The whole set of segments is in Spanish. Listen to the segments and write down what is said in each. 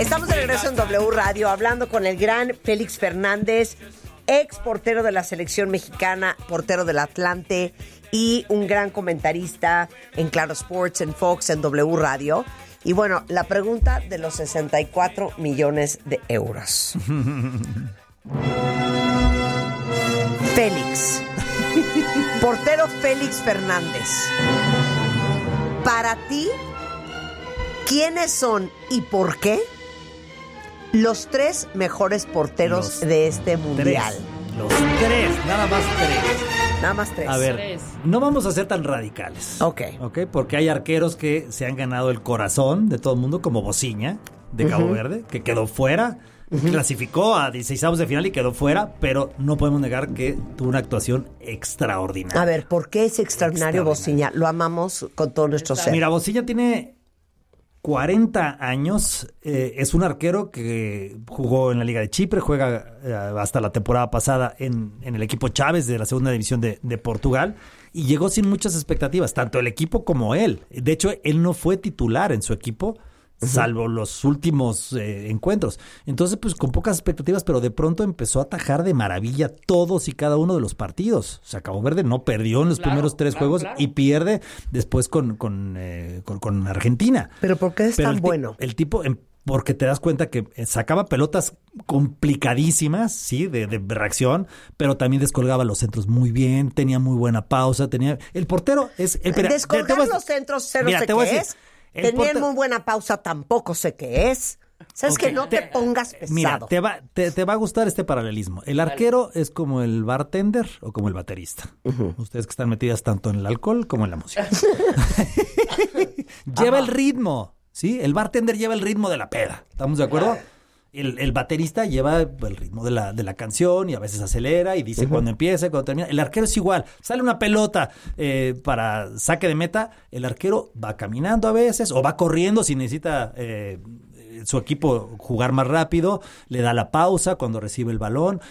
Estamos de regreso en W Radio hablando con el gran Félix Fernández, ex portero de la selección mexicana, portero del Atlante y un gran comentarista en Claro Sports, en Fox, en W Radio. Y bueno, la pregunta de los 64 millones de euros. Félix, portero Félix Fernández, para ti, ¿quiénes son y por qué los 3 mejores porteros de este mundial? Los 3, nada más 3. Nada más 3. A ver, no vamos a ser tan radicales. Ok. Porque hay arqueros que se han ganado el corazón de todo el mundo, como Bociña, de Cabo Verde, que quedó fuera. Clasificó a 16avos de final y quedó fuera, pero no podemos negar que tuvo una actuación extraordinaria. A ver, ¿por qué es extraordinario Bociña? Lo amamos con todo nuestro ser. Mira, Bociña tiene 40 años, es un arquero que jugó en la Liga de Chipre, juega hasta la temporada pasada en el equipo Chávez de la segunda división de Portugal, y llegó sin muchas expectativas, tanto el equipo como él. De hecho, él no fue titular en su equipo, salvo los últimos encuentros. Entonces, pues con pocas expectativas, pero de pronto empezó a atajar de maravilla todos y cada uno de los partidos. O sea, Cabo Verde no perdió en los primeros 3 juegos y pierde después con Argentina. ¿Pero por qué es tan bueno? El tipo, porque te das cuenta que sacaba pelotas complicadísimas, sí, de reacción, pero también descolgaba los centros muy bien, tenía muy buena pausa, el portero es... Descolgar los centros, sé qué es. Tener muy buena pausa, tampoco sé qué es. ¿Sabes que no te pongas pesado? Mira, te va a gustar este paralelismo. El arquero es como el bartender o como el baterista. Ustedes que están metidas tanto en el alcohol como en la música. Lleva el ritmo, ¿sí? El bartender lleva el ritmo de la peda. ¿Estamos de acuerdo? El baterista lleva el ritmo de la canción y a veces acelera y dice cuándo empieza y cuándo termina. El arquero es igual. Sale una pelota para saque de meta, el arquero va caminando a veces o va corriendo si necesita su equipo jugar más rápido, le da la pausa cuando recibe el balón.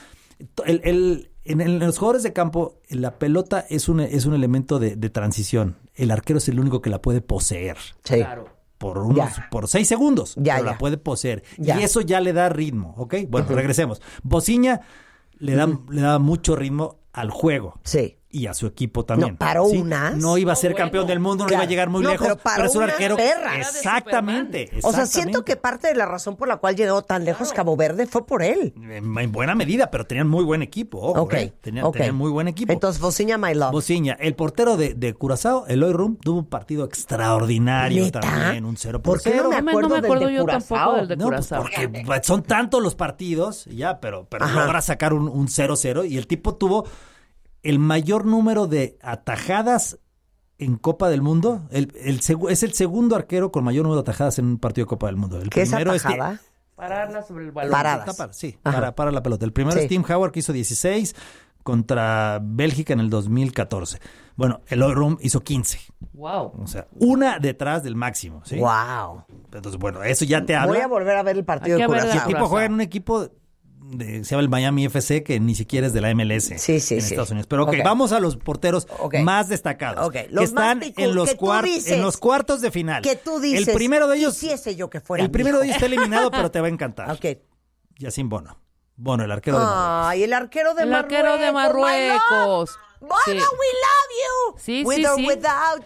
En los jugadores de campo, la pelota es un elemento de transición. El arquero es el único que la puede poseer. Sí. Claro. Por 6 segundos, pero la puede poseer. Y eso ya le da ritmo, ¿ok? Bueno, regresemos. Bociña le da mucho ritmo al juego. Sí. Y a su equipo también. No, paró ¿sí? unas. No iba a ser campeón del mundo, no iba a llegar muy lejos. Pero es un arquero. Perras. Exactamente. O sea, siento que parte de la razón por la cual llegó tan lejos Cabo Verde fue por él. En buena medida, pero tenían muy buen equipo. Ojo, tenían muy buen equipo. Entonces, Bociña, my love. Bociña, el portero de Curazao, Eloy Rum, tuvo un partido extraordinario. ¿Neta? También, un 0-0. ¿Por qué no me acuerdo del de yo Curazao? tampoco del de No, pues Curazao. porque son tantos los partidos, ya, pero logra sacar un 0-0 y el tipo tuvo el mayor número de atajadas en Copa del Mundo. Es el segundo arquero con mayor número de atajadas en un partido de Copa del Mundo. El ¿Qué es primero atajada? Pararla sobre el balón. Paradas. Para la pelota. El primero es Tim Howard, que hizo 16 contra Bélgica en el 2014. Bueno, Eloy Rum hizo 15. Wow. O sea, una detrás del máximo, ¿sí? Wow. Entonces, bueno, eso ya te habla. Voy a volver a ver el partido de Curazao. El tipo juega en un equipo se llama el Miami FC, que ni siquiera es de la MLS en Estados Unidos. Pero vamos a los porteros más destacados. Que están en los cuartos de final. Que tú dices, el primero de ellos, quisiese yo que fuera. El primero de ellos está eliminado, pero te va a encantar. Yacine Bono. Bono, el arquero de Marruecos. Ay, el arquero de Marruecos. El arquero de Marruecos. Bono, we love you. Sí, With or without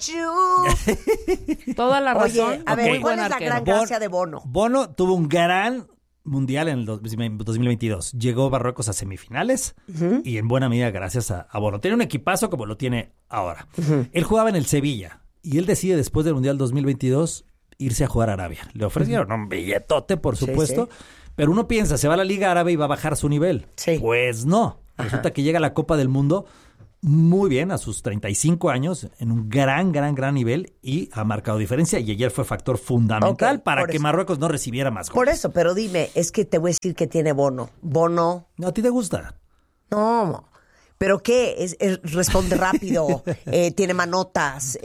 you. Toda la razón. Oye, a ver, ¿cuál es la gran gracia de Bono? Bono tuvo un gran mundial en el 2022. Llegó Marruecos a semifinales y en buena medida gracias a Bono. Tiene un equipazo como lo tiene ahora. Él jugaba en el Sevilla y él decide después del mundial 2022 irse a jugar a Arabia. Le ofrecieron un billetote, por supuesto, pero uno piensa, se va a la Liga Árabe y va a bajar su nivel. Pues no. Resulta que llega a la Copa del Mundo muy bien a sus 35 años, en un gran nivel y ha marcado diferencia y ayer fue factor fundamental para que Marruecos no recibiera más goles. Por eso, pero dime, es que te voy a decir que tiene Bono. Bono. ¿No a ti te gusta? No, ¿Pero qué? Responde rápido, tiene manotas,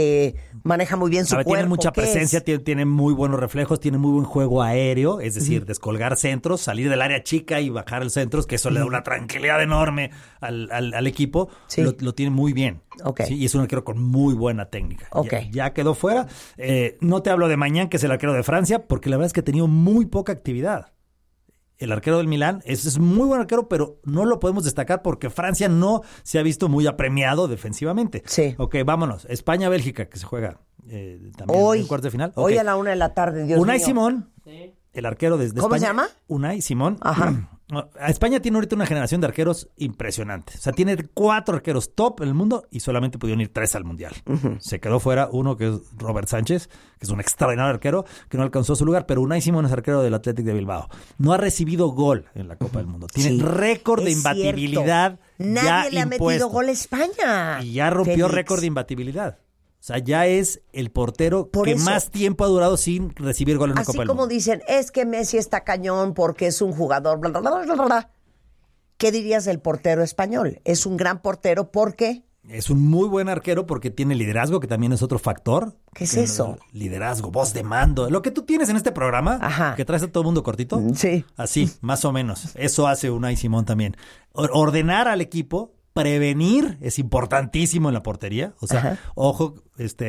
maneja muy bien su cuerpo. Tiene mucha ¿Qué presencia, es? tiene muy buenos reflejos, tiene muy buen juego aéreo, es decir, descolgar centros, salir del área chica y bajar el centros, que eso le da una tranquilidad enorme al equipo. Sí. Lo tiene muy bien. Okay. ¿Sí? Y es un arquero con muy buena técnica. Okay. Ya quedó fuera. No te hablo de Mañán, que es el arquero de Francia, porque la verdad es que ha tenido muy poca actividad. El arquero del Milán es muy buen arquero, pero no lo podemos destacar porque Francia no se ha visto muy apremiado defensivamente. Sí. Ok, vámonos. España-Bélgica, que se juega también Hoy, en cuartos de final. Hoy Ok. a la 1 p.m, Dios Unai mío. Simón, el arquero de España. ¿Cómo se llama? Unai Simón. Ajá. A España tiene ahorita una generación de arqueros impresionante. O sea, tiene 4 arqueros top en el mundo y solamente pudieron ir 3 al Mundial. Se quedó fuera uno que es Robert Sánchez, que es un extraordinario arquero, que no alcanzó su lugar, pero Unai Simón es arquero del Athletic de Bilbao. No ha recibido gol en la Copa del Mundo. Tiene Sí, récord de es imbatibilidad cierto. ya Nadie le ha impuesto. metido gol a España. Y ya rompió Félix. récord de imbatibilidad. O sea, ya es el portero Por que eso. más tiempo ha durado sin recibir gol en una Así Copa del como Mundo. dicen, es que Messi está cañón porque es un jugador, bla, bla, bla, bla, bla, bla. ¿Qué dirías del portero español? Es un gran portero porque... Es un muy buen arquero porque tiene liderazgo, que también es otro factor. ¿Qué es eso? Liderazgo, voz de mando. Lo que tú tienes en este programa, Ajá. que traes a todo el mundo cortito. Sí. Así, más o menos. Eso hace Unai Simón también. Ordenar al equipo, prevenir, es importantísimo en la portería. O sea, Ajá. ojo,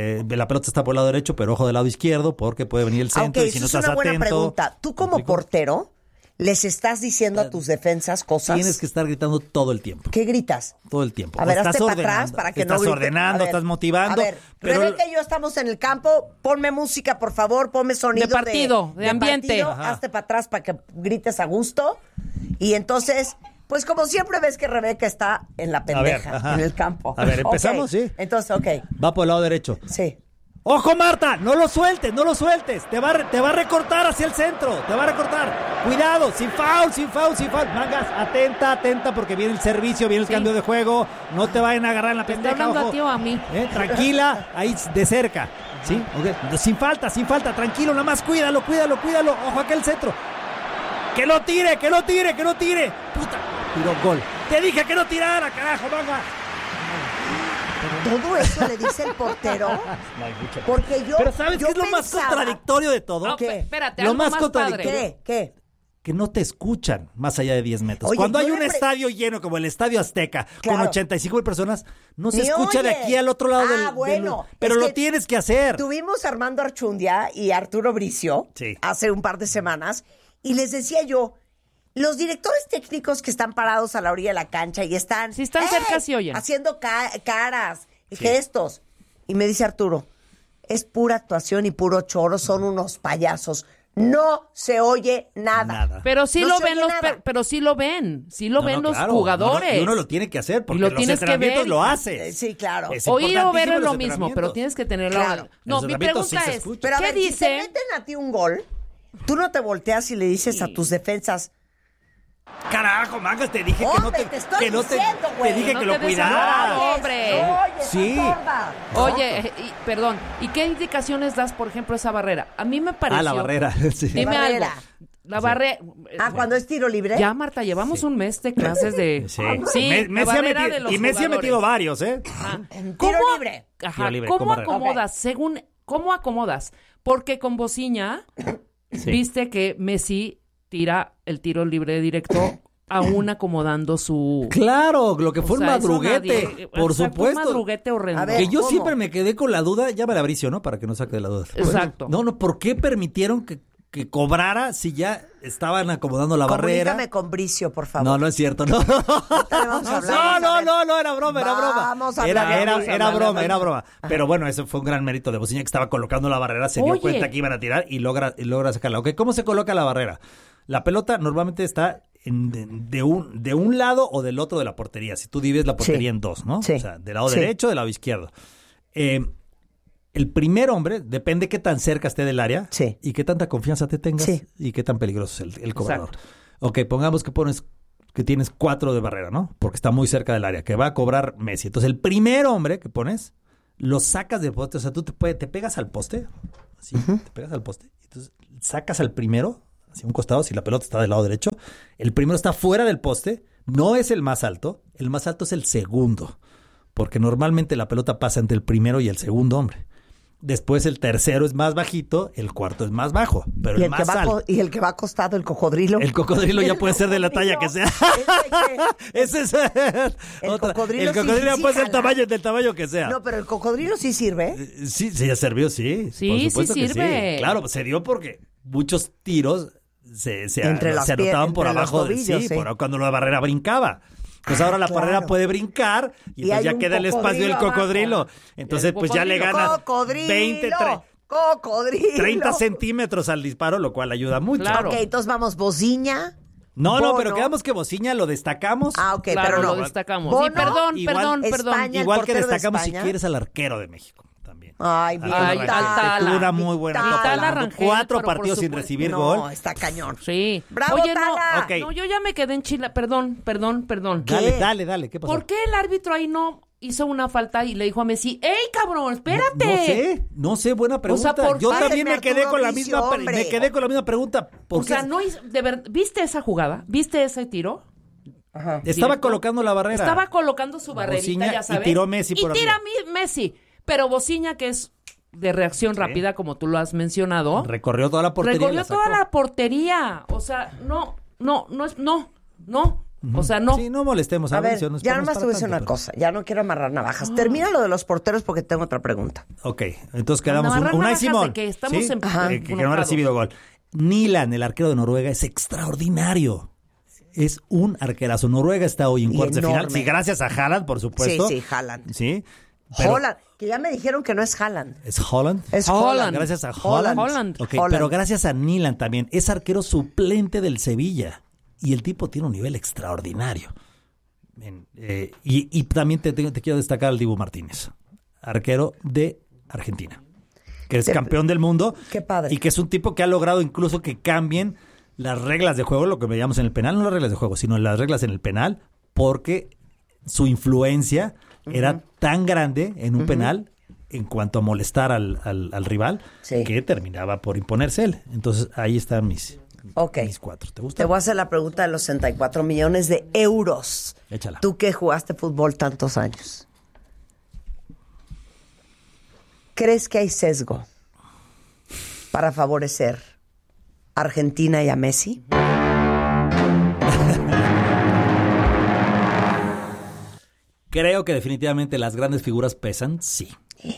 la pelota está por el lado derecho, pero ojo del lado izquierdo, porque puede venir el centro Ok, y si eso no es estás una buena atento. pregunta. Tú como ¿me explico? portero, les estás diciendo a tus defensas cosas. Tienes que estar gritando todo el tiempo. ¿Qué gritas? Todo el tiempo. A ver, O estás hazte para ordenando, atrás para que estás no grite. ordenando, A ver, estás motivando. A ver, pero Rebeca y yo estamos en el campo. Ponme música, por favor. Ponme sonido De partido, de ambiente. partido. Ajá. Hazte para atrás para que grites a gusto. Y entonces, pues como siempre ves que Rebeca está en la pendeja, ajá. en el campo. A ver, empezamos, Ok. sí. Entonces, ok. va por el lado derecho. Sí. ¡Ojo, Marta! ¡No lo sueltes! ¡No lo sueltes! Te va a recortar hacia el centro. Te va a recortar. Cuidado, sin foul, sin foul, sin foul. Mangas, atenta, porque viene el servicio, viene el cambio de juego. No te vayan a agarrar en la ¿Te está pendeja. hablando Ojo. a ti o a mí? Tranquila, ahí de cerca. ¿Sí? Ok. Sin falta, tranquilo, nada más cuídalo. Ojo, aquel centro. ¡Que no tire! ¡Puta! Tiró gol. Te dije que no tirara, carajo, manga. Todo eso le dice el portero. Porque yo. Pero ¿sabes yo qué es lo más pensaba- contradictorio de todo? No, ¿Qué? espérate, Lo algo más más contradictorio. padre. ¿Qué? Que no te escuchan más allá de 10 metros. Oye, Cuando yo hay le un estadio lleno como el Estadio Azteca, Claro. con 85 personas, no se Ni escucha de oye. aquí al otro lado Bueno, pero es lo que tienes que hacer. Tuvimos a Armando Archundia y a Arturo Bricio Sí. hace un par de semanas y les decía yo, los directores técnicos que están parados a la orilla de la cancha y están... Si están cerca, sí oyen. Haciendo caras y gestos. Y me dice Arturo, es pura actuación y puro choro, son unos payasos. No se oye nada. Pero sí No lo se ven oye los nada. pero sí lo ven, No, los claro. jugadores. Y uno lo tiene que hacer porque Y lo los tienes que entrenamientos ver. lo haces. Sí, claro. Es Oír o ver importantísimo es los lo mismo, pero entrenamientos. tienes que tenerlo. Claro. No, Los mi entrenamientos pregunta sí se es, escuchan. Pero a ¿qué ver, si te dice? meten a ti un gol, tú no te volteas y le dices a tus defensas, Carajo, mangas, te dije que no Hombre, te... te estoy que no diciendo, güey. te dije No que te lo cuidaras. desahogues. hombre. Oye, Sí. sorda. Oye, perdón, ¿y qué indicaciones das, por ejemplo, a esa barrera? A mí me pareció... La barrera. Sí. Dime La barrera. algo. La barrera... Cuando es tiro libre. Ya, Marta, llevamos un mes de clases de... Sí. la Messi ha barrera metido- de los y Messi ha jugadores. metido varios, ¿eh? Tiro libre. Ajá, Tiro libre, ¿cómo con barrera. acomodas? ¿Cómo acomodas? Porque con Bociña Sí. viste que Messi tira el tiro libre directo aún acomodando su... Claro, lo que fue O un sea, eso madruguete, nadie- por o sea, fue supuesto. un madruguete horrendo. A ver, Que yo ¿cómo? siempre me quedé con la duda, llámale a Bricio, ¿no? Para que no saque de la duda. Exacto. No, ¿por qué permitieron que cobrara si ya estaban acomodando la barrera? Comunícame con Bricio, por favor. No es cierto, no. Ahorita le vamos a hablar. No, era broma, Vamos a hablar, era broma. Pero bueno, eso fue un gran mérito de Bociña que estaba colocando la barrera, se dio Oye. cuenta que iban a tirar y logra sacarla. Ok, ¿cómo se coloca la barrera? La pelota normalmente está de un lado o del otro de la portería. Si tú divides la portería Sí. en dos, ¿no? Sí. O sea, del lado Sí. derecho, del lado izquierdo. El primer hombre depende qué tan cerca esté del área Sí. y qué tanta confianza te tengas Sí. y qué tan peligroso es el cobrador. Exacto. Ok, pongamos que tienes 4 de barrera, ¿no? Porque está muy cerca del área, que va a cobrar Messi. Entonces, el primer hombre que pones, lo sacas del poste. O sea, tú te pegas al poste, así, te pegas al poste. Entonces, sacas al primero, hacia un costado, si la pelota está del lado derecho. El primero está fuera del poste, No es el más alto es el segundo, porque normalmente la pelota pasa entre el primero y el segundo hombre. Después el tercero es más bajito, el cuarto es más bajo, pero el más alto. ¿Y el que va acostado, el cocodrilo? El cocodrilo ya puede ser de la talla que sea. Ese es el cocodrilo. El cocodrilo sí puede ser jala. del tamaño que sea. No, pero el cocodrilo sí sirve. Sí, ya sirvió, sí. Sí, por supuesto sí que sirve. Sí. Claro, se dio porque muchos tiros se anotaban por entre abajo. los tobillos, sí. Por cuando la barrera brincaba. Pues ahora la barrera puede brincar y entonces ya queda el espacio del cocodrilo. Abajo. Entonces pues ya le gana 20, 30 centímetros al disparo, lo cual ayuda mucho. Claro. Ok, entonces vamos, Bociña. No, Bono. pero quedamos que Bociña lo destacamos. Ah, ok, Claro, pero no. lo destacamos. Bono, Sí, perdón. España, Igual el que portero de destacamos si España. quieres al arquero de México también. Ay, bien. Ay, Tala. Tala. Tuvo una muy buena Tala. Copa del Tala Mundo. Rangel, 4 pero por partidos sin supuesto. recibir No, gol. está cañón. Sí. ¡Bravo, Oye, Tala! Ok. no, yo ya me quedé en Chile. Perdón. ¿Qué? Dale, ¿qué pasó? ¿Por qué el árbitro ahí no hizo una falta y le dijo a Messi, ¡ey, cabrón, espérate! No sé, buena pregunta. O sea, por Yo parte también de me quedé Arturo con la Bricio, misma hombre. me quedé con la misma pregunta. ¿Por O qué sea, no hizo, ¿viste esa jugada? ¿Viste ese tiro? Ajá. estaba directo? colocando la barrera? Estaba colocando su barrerita, Bociña, ya sabes. y tiró Messi Y por tira arriba. Messi. Pero Bociña, que es de reacción rápida, como tú lo has mencionado, Recorrió toda la portería. recorrió la sacó. toda la portería. O sea, no. O sea, no. Sí, no molestemos A ver, Mauricio, no es ya para- no es nomás para te voy a decir tanto, una pero- cosa. Ya no quiero amarrar navajas. Termina lo de los porteros porque tengo otra pregunta. Ok, entonces quedamos Amarrar Unai navijas Simón. de que estamos ¿sí? en- Ajá. Que no ha enojados. recibido gol. Nilan, el arquero de Noruega, es extraordinario. Es un arquerazo. Noruega está hoy en Y cuartos de final. enorme. Sí, gracias a Haaland, por supuesto. Sí, Haaland. Sí. pero- Holland, que ya me dijeron que no es Haaland. ¿Es Holland? Es Holland. Gracias a Holland. Holland. Ok, Holland. pero gracias a Nilan también. Es arquero suplente del Sevilla. Y el tipo tiene un nivel extraordinario. Y también te quiero destacar al Dibu Martínez, arquero de Argentina, que es campeón del mundo. Qué padre. Y que es un tipo que ha logrado incluso que cambien las reglas de juego, lo que veíamos en el penal, no las reglas de juego, sino las reglas en el penal, porque su influencia era tan grande en un penal en cuanto a molestar al rival, Sí. que terminaba por imponerse él. Entonces ahí están mis 4. ¿Te gusta? Te voy a hacer la pregunta de los 64 millones de euros. Échala. Tú que jugaste fútbol tantos años. ¿Crees que hay sesgo para favorecer a Argentina y a Messi? Creo que definitivamente las grandes figuras pesan, sí.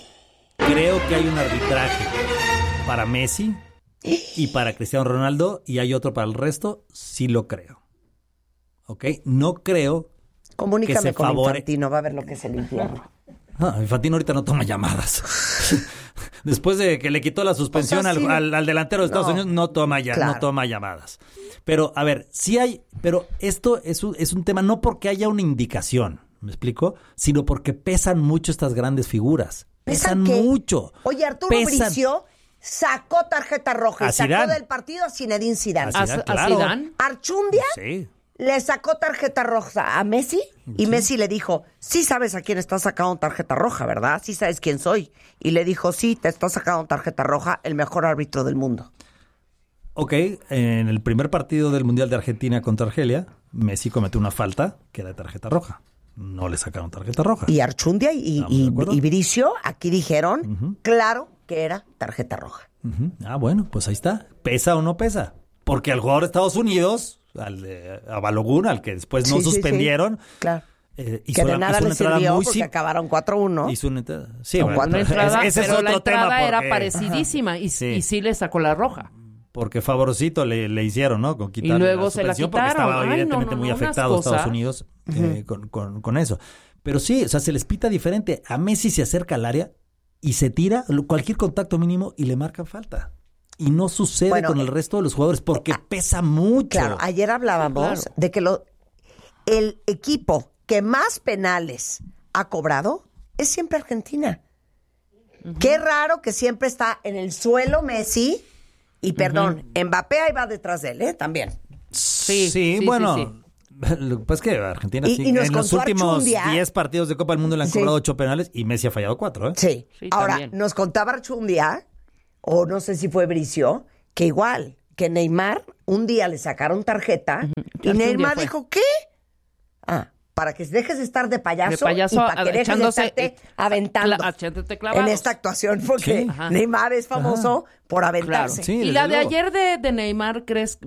Creo que hay un arbitraje para Messi y para Cristiano Ronaldo y hay otro para el resto, sí lo creo. ¿Ok? No creo que Comunícame se con favore... Infantino, va a ver lo que es el infierno. Infantino ahorita no toma llamadas. Después de que le quitó la suspensión O sea, sí. al delantero de Estados No. Unidos, no toma llamadas. Pero, a ver, sí hay... Pero esto es un tema no porque haya una indicación, ¿me explico? Sino porque pesan mucho estas grandes figuras. Pesan qué? mucho. Oye, Arturo Pesan. Bricio sacó tarjeta roja A y sacó Zidane. del partido a Zinedine Zidane. A Zidane, ¿A claro. Zidane? Archundia Sí. le sacó tarjeta roja a Messi y Messi le dijo, sí sabes a quién estás sacando tarjeta roja, ¿verdad? Sí sabes quién soy. Y le dijo, sí, te está sacando tarjeta roja el mejor árbitro del mundo. Ok, en el primer partido del Mundial de Argentina contra Argelia, Messi cometió una falta que era de tarjeta roja. No le sacaron tarjeta roja. Y Archundia Estamos de acuerdo. y Bricio aquí dijeron, claro que era tarjeta roja. Ujú. Ah, bueno, pues ahí está. ¿Pesa o no pesa? Porque al jugador de Estados Unidos, a Balogun, al que después no Sí, sí, suspendieron, sí. Claro. hizo Que de nada hizo le sirvió porque sim- acabaron 4-1. hizo una entrada. Sí, Con bueno, cuatro Una entrada, ese es pero la otro entrada tema era porque, parecidísima y sí le sacó la roja. porque favorcito le hicieron, ¿no? Con quitarle luego se la suspensión, porque quitaron. estaba Ay, evidentemente no, muy unas afectado cosas. Estados Unidos con eso. Pero sí, o sea, se les pita diferente. A Messi se acerca al área y se tira cualquier contacto mínimo y le marcan falta. Y no sucede Bueno, con el resto de los jugadores porque pesa mucho. Claro, ayer hablábamos Claro. de que el equipo que más penales ha cobrado es siempre Argentina. Qué raro que siempre está en el suelo Messi y, perdón, Mbappé ahí va detrás de él, También. Sí, bueno. sí. Lo que pasa es que Argentina Y nos en los contó últimos Archundia. 10 partidos de Copa del Mundo le han Sí. cobrado 8 penales y Messi ha fallado 4, ¿eh? Sí. Sí, Ahora, también. nos contaba Archundia, o no sé si fue Bricio, que igual, que Neymar un día le sacaron tarjeta y Archundia Neymar fue. dijo, ¿qué? Para que dejes de estar de payaso y para que dejes de echándose, estarte aventando echándote clavados. en esta actuación, porque Neymar es famoso por aventarse. Claro, sí, y la de luego. ayer de Neymar,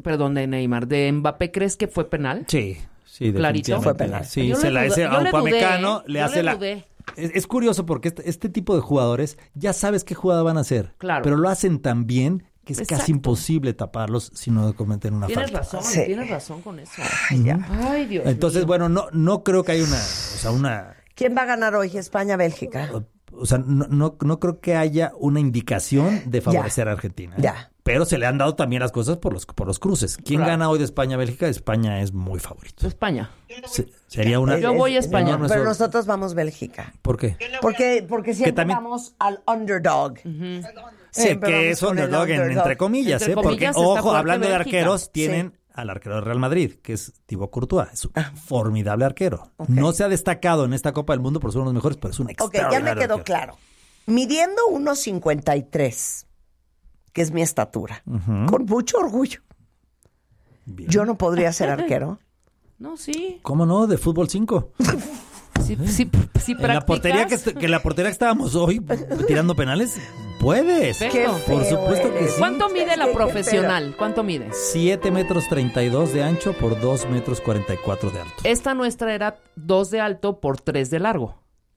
de Mbappé, ¿crees que fue penal? Sí, Clarito. definitivamente. Fue penal. Sí, Yo se le la dudé, hace yo a le Upamecano, dudé, le yo hace le la... dudé. Es curioso porque este tipo de jugadores ya sabes qué jugada van a hacer. Claro. Pero lo hacen tan bien que es Exacto. casi imposible taparlos si no cometen una Tienes falta. razón, tienes razón con eso. Ya. Ay, Dios Entonces, mío. bueno, no creo que haya una... ¿Quién va a ganar hoy? España-Bélgica. O sea, no creo que haya una indicación de favorecer a Argentina. Ya. Pero se le han dado también las cosas por los cruces. ¿Quién Claro. gana hoy de España-Bélgica? España es muy favorito. España. Sería una... Yo voy a España. enorme Pero sor- nosotros vamos Bélgica. ¿Por qué? Porque siempre también- vamos al underdog. Sí, Siempre que vamos es con el underdog entre comillas, Entre porque, comillas, está ojo, fuerte hablando de Bélgica. arqueros, tienen al arquero del Real Madrid, que es Thibaut Courtois. Es un formidable arquero. Ok. No se ha destacado en esta Copa del Mundo por ser uno de los mejores, pero es un Ok, extraordinario ya me quedó arquero. claro. Midiendo 1.53, que es mi estatura, con mucho orgullo, Bien. yo no podría ser arquero. No, sí. ¿Cómo no? De fútbol 5. Sí, En la portería que la portería que estábamos hoy tirando penales, puedes. Perfecto. Por supuesto que sí. ¿Cuánto mide la Qué profesional? ¿Cuánto mide? 7 metros 32 de ancho por 2 metros 44 de alto. Esta nuestra era 2 de alto por 3 de largo.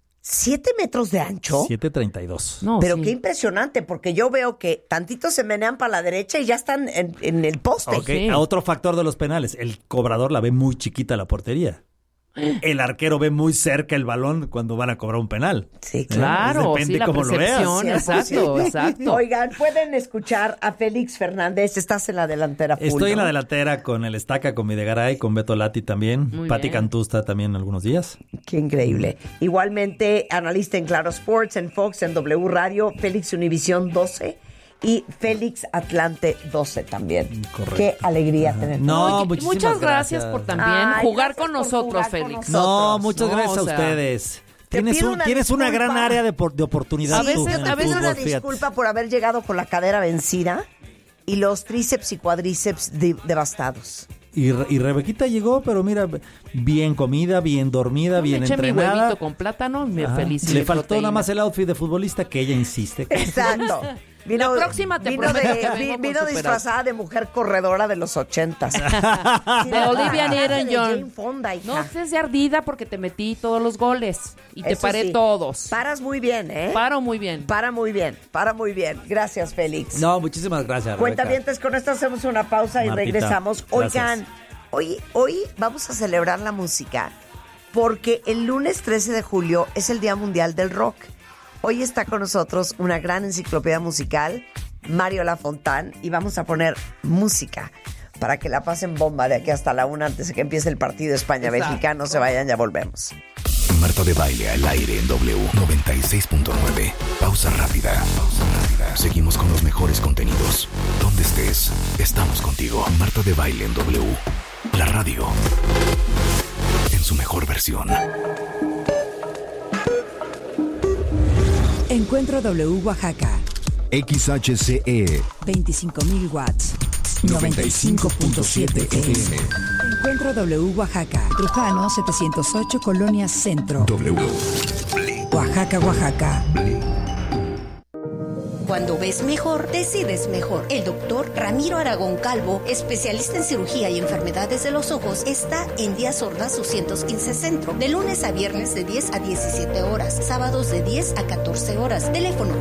7 metros de ancho. 7.32. No, Pero sí. qué impresionante, porque yo veo que tantitos se menean para la derecha y ya están en el poste. Ok, Sí. a otro factor de los penales. El cobrador la ve muy chiquita la portería. El arquero ve muy cerca el balón cuando van a cobrar un penal. Sí, Claro, Depende sí, la cómo lo veas. percepción, exacto, exacto. Oigan, pueden escuchar a Félix Fernández. Estás en la delantera full, Estoy en ¿no? la delantera con el Estaca, con Videgaray, con Beto Lati también. Muy Pati bien. Cantusta también algunos días. Qué increíble. Igualmente, analista en Claro Sports, en Fox, en W Radio, Félix Univisión 12 y Félix Atlante 12 también. Correcto. Qué alegría tener. No, Oye, muchísimas muchas gracias por también Ay, jugar gracias con por nosotros, jugar con Félix. nosotros. No, muchas No, gracias o a sea, ustedes. te Tienes pido una gran disculpa. área de oportunidad. A veces- tú en el a veces Una fútbol, fíjate. disculpa por haber llegado con la cadera vencida y los tríceps y cuadríceps devastados. Y Rebequita llegó, pero mira, bien comida, bien dormida, Yo me bien eché mi entrenada. huevito con plátano, me Ajá. feliz. Le faltó nada más el outfit de futbolista que ella insiste. Exacto. La próxima te prometo que vengo con vino superado. disfrazada de mujer corredora de los 80s. De Olivia Newton-John. Newton-John. Fonda, hija. No estés de ardida porque te metí todos los goles y te Eso paré sí. todos. Paras muy bien, ¿eh? Paro muy bien. Para muy bien, para muy bien. Gracias, Félix. No, muchísimas gracias, Rebeca. Cuentavientes, con esto hacemos una pausa y Martita, regresamos. gracias. Oigan, hoy vamos a celebrar la música porque el lunes 13 de julio es el Día Mundial del Rock. Hoy está con nosotros una gran enciclopedia musical, Mario Lafontán, y vamos a poner música para que la pasen bomba de aquí hasta la 1 antes de que empiece el partido España-Bélgica. No se vayan, ya volvemos. Marta de Baile al aire en W 96.9. Pausa rápida. Seguimos con los mejores contenidos. Donde estés, estamos contigo. Marta de Baile en W. La radio. En su mejor versión. Encuentro W Oaxaca, XHCE 25.000 watts, 95.7 FM. Encuentro W Oaxaca, Trujano 708, Colonia Centro, W. Oaxaca, Oaxaca. Cuando ves mejor, decides mejor. El doctor Ramiro Aragón Calvo, especialista en cirugía y enfermedades de los ojos, está en Díaz Ordaz 215 Centro, de lunes a viernes de 10 a 17 horas, sábados de 10 a 14 horas. Teléfono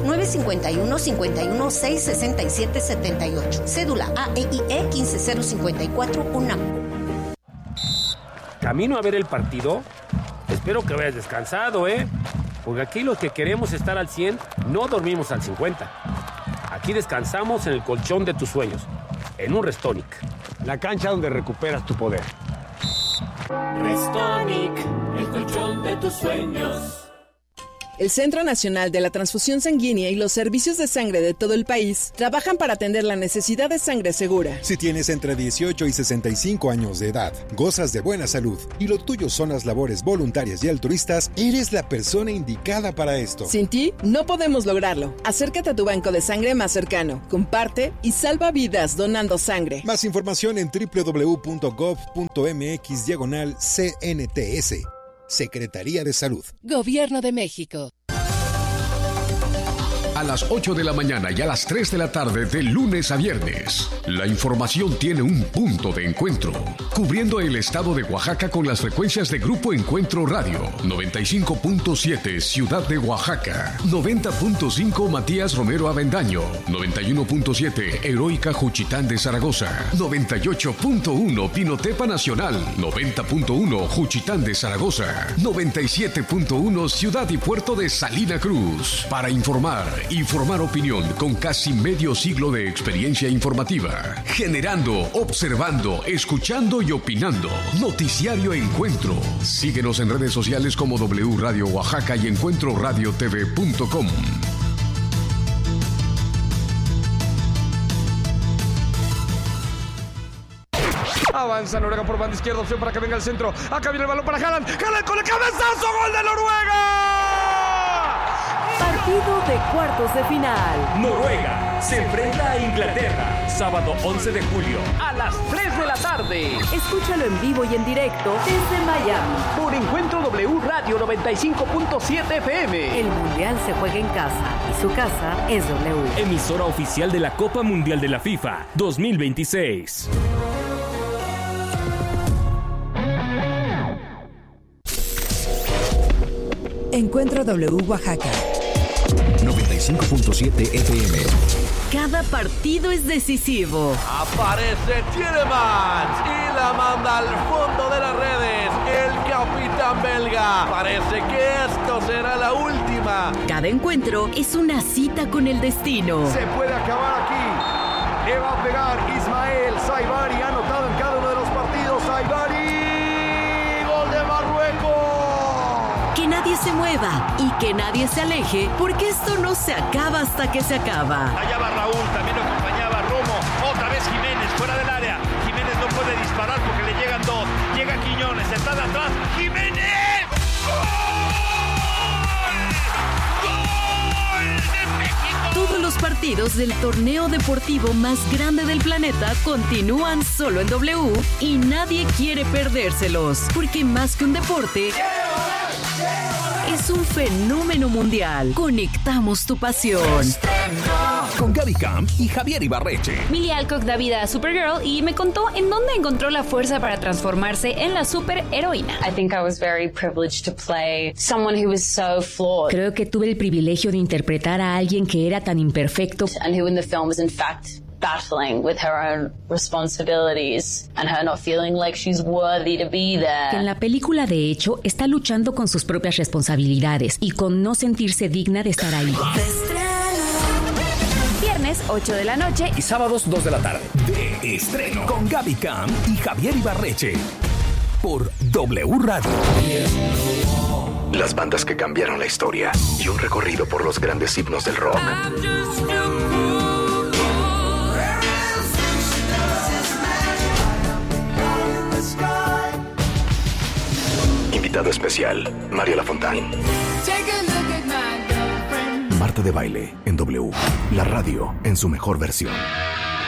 951-51-667-78. Cédula AEIE 15054 UNAM. Camino a ver el partido. Espero que vayas descansado, ¿eh? Porque aquí los que queremos estar al 100 no dormimos al 50. Aquí descansamos en el colchón de tus sueños, en un Restonic. La cancha donde recuperas tu poder. Restonic, el colchón de tus sueños. El Centro Nacional de la Transfusión Sanguínea y los servicios de sangre de todo el país trabajan para atender la necesidad de sangre segura. Si tienes entre 18 y 65 años de edad, gozas de buena salud y lo tuyo son las labores voluntarias y altruistas, eres la persona indicada para esto. Sin ti, no podemos lograrlo. Acércate a tu banco de sangre más cercano, comparte y salva vidas donando sangre. Más información en www.gov.mx/CNTS. Secretaría de Salud. Gobierno de México. A las 8 de la mañana y a las 3 de la tarde de lunes a viernes, la información tiene un punto de encuentro, cubriendo el estado de Oaxaca con las frecuencias de Grupo Encuentro Radio, 95.7 Ciudad de Oaxaca, 90.5 Matías Romero Avendaño, 91.7 Heroica Juchitán de Zaragoza, 98.1 Pinotepa Nacional, 90.1 Juchitán de Zaragoza, 97.1 Ciudad y Puerto de Salina Cruz. Para informar y formar opinión con casi medio siglo de experiencia informativa. Generando, observando, escuchando y opinando. Noticiario Encuentro. Síguenos en redes sociales como W Radio Oaxaca y encuentroradiotv.com. Avanza Noruega por banda izquierda, opción para que venga el centro. Acá viene el balón para Haaland. Haaland con el cabezazo, gol de Noruega. Partido de cuartos de final. Noruega se enfrenta a Inglaterra, sábado 11 de julio a las 3 de la tarde. Escúchalo en vivo y en directo desde Miami. Por Encuentro W Radio 95.7 FM. El Mundial se juega en casa y su casa es W. Emisora oficial de la Copa Mundial de la FIFA 2026. Encuentro W Oaxaca 95.7 FM. Cada partido es decisivo. Aparece Tielemans y la manda al fondo de las redes. El capitán belga. Parece que esto será la última. Cada encuentro es una cita con el destino. Se puede acabar aquí. Le va a pegar Ismael Saibari. Ha anotado en cada uno de los partidos. Saibari. Gol de Marruecos. Que nadie se mueva y que nadie se aleje, porque esto no se acaba hasta que se acaba. Allá va Raúl, también lo acompañaba Romo, otra vez Jiménez, fuera del área. Jiménez no puede disparar porque le llegan dos. Llega Quiñones, está de atrás. ¡Jiménez! ¡Gol! ¡Gol de México! Todos los partidos del torneo deportivo más grande del planeta continúan solo en W y nadie quiere perdérselos, porque más que un deporte, es un fenómeno mundial. Conectamos tu pasión. Con Gaby Camp y Javier Ibarreche. Millie Alcock da vida a Supergirl y me contó en dónde encontró la fuerza para transformarse en la superheroína. I think I was very privileged to play someone who was so flawed. Creo que tuve el privilegio de interpretar a alguien que era tan imperfecto. And who in the film was in fact battling with her own responsibilities and her not feeling like she's worthy to be there. Que en la película, de hecho, está luchando con sus propias responsabilidades y con no sentirse digna de estar ahí. Viernes, 8 de la noche y sábados 2 de la tarde. De estreno con Gaby Camp y Javier Ibarreche. Por W Radio. Las bandas que cambiaron la historia y un recorrido por los grandes himnos del rock. Invitado especial, María Lafontaine. Marta de Baile en W, la radio en su mejor versión.